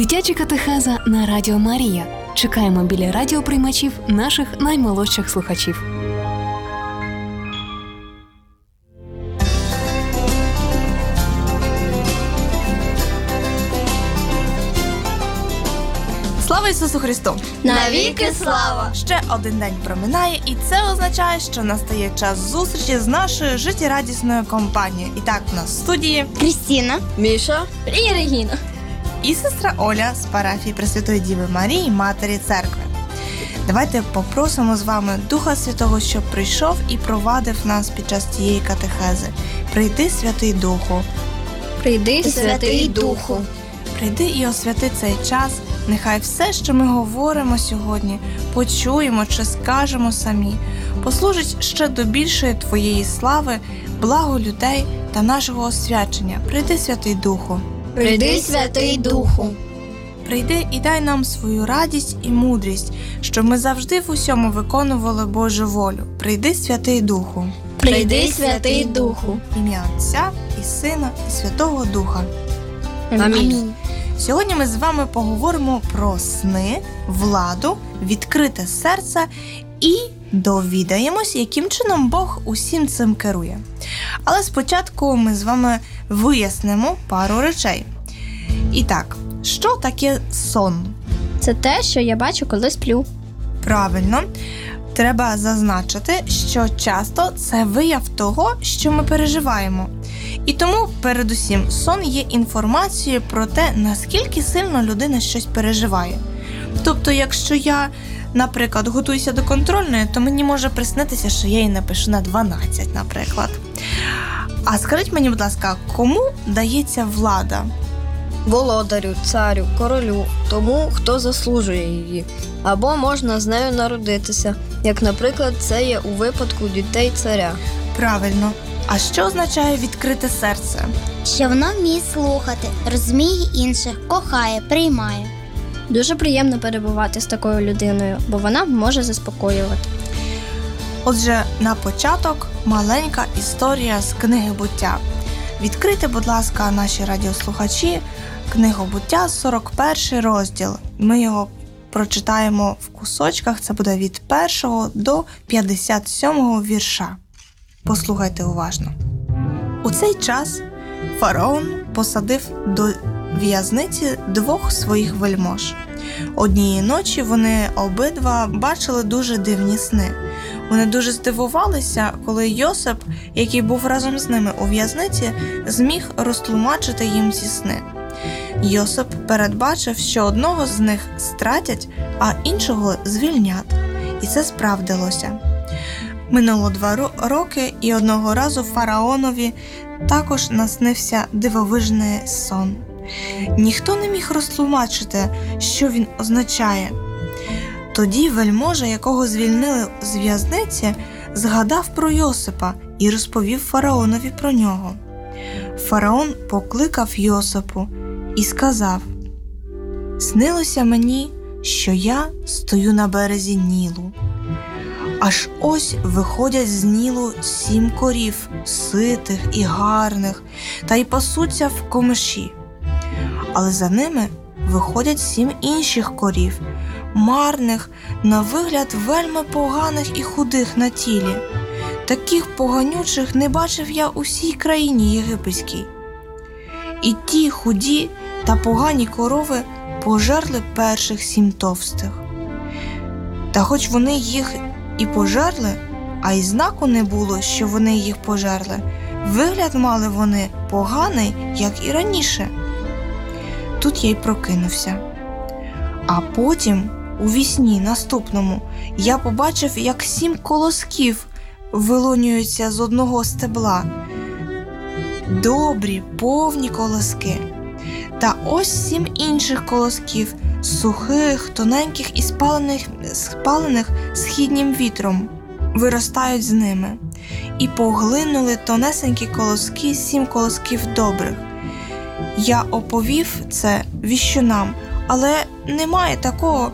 Дитяча катехеза на Радіо Марія. Чекаємо біля радіоприймачів наших наймолодших слухачів. Слава Ісусу Христу! Навіки слава! Ще один день проминає, і це означає, що настає час зустрічі з нашою життєрадісною компанією. І так, у нас в студії Крістіна, Міша і Регіна. І сестра Оля з парафії Пресвятої Діви Марії, Матері Церкви. Давайте попросимо з вами Духа Святого, щоб прийшов і провадив нас під час цієї катехези. Прийди, Святий Духу. Прийди, Святий Духу. Прийди і освяти цей час. Нехай все, що ми говоримо сьогодні, почуємо чи скажемо самі, послужить ще до більшої Твоєї слави, благу людей та нашого освячення. Прийди, Святий Духу. Прийди, Святий Духу. Прийди і дай нам свою радість і мудрість, щоб ми завжди в усьому виконували Божу волю. Прийди, Святий Духу. Прийди, Святий Духу. В ім'я Отця і Сина і Святого Духа. Амінь. Сьогодні ми з вами поговоримо про сни, владу, відкрите серце і довідаємось, яким чином Бог усім цим керує. Але спочатку ми з вами вияснимо пару речей. І так, що таке сон? Це те, що я бачу, коли сплю. Правильно, треба зазначити, що часто це вияв того, що ми переживаємо. І тому, передусім, сон є інформацією про те, наскільки сильно людина щось переживає. Тобто, якщо я, наприклад, готуюся до контрольної, то мені може приснитися, що я її напишу на 12, наприклад. А скажіть мені, будь ласка, кому дається влада? Володарю, царю, королю, тому, хто заслужує її. Або можна з нею народитися, як, наприклад, це є у випадку дітей царя. Правильно. А що означає відкрите серце? Що воно вміє слухати, розуміє інших, кохає, приймає. Дуже приємно перебувати з такою людиною, бо вона може заспокоювати. Отже, на початок маленька історія з книги «Буття». Відкрийте, будь ласка, наші радіослухачі, книгу «Буття», 41 розділ. Ми його прочитаємо в кусочках, це буде від 1 до 57 вірша. Послухайте уважно. У цей час фараон посадив до в'язниці 2 своїх вельмож. Однієї ночі вони обидва бачили дуже дивні сни. Вони дуже здивувалися, коли Йосип, який був разом з ними у в'язниці, зміг розтлумачити їм ці сни. Йосип передбачив, що одного з них стратять, а іншого звільнять. І це справдилося. Минуло 2 роки, і одного разу фараонові також наснився дивовижний сон. Ніхто не міг розтлумачити, що він означає. Тоді вельможа, якого звільнили з в'язниці, згадав про Йосипа і розповів фараонові про нього. Фараон покликав Йосипу і сказав: «Снилося мені, що я стою на березі Нілу. Аж ось виходять з Нілу 7 корів, ситих і гарних, та й пасуться в комиші. Але за ними виходять 7 інших корів, марних, на вигляд вельми поганих і худих на тілі. Таких поганючих не бачив я у всій країні єгипетській. І ті худі та погані корови пожерли перших 7 товстих. Та хоч вони їх і пожерли, а й знаку не було, що вони їх пожерли, вигляд мали вони поганий, як і раніше. Тут я й прокинувся. А потім, у вісні наступному, я побачив, як 7 колосків вилонюються з одного стебла. Добрі, повні колоски. Та ось 7 інших колосків, сухих, тоненьких і спалених східнім вітром, виростають з ними. І поглинули тонесенькі колоски 7 колосків добрих. Я оповів це віщунам, але немає такого,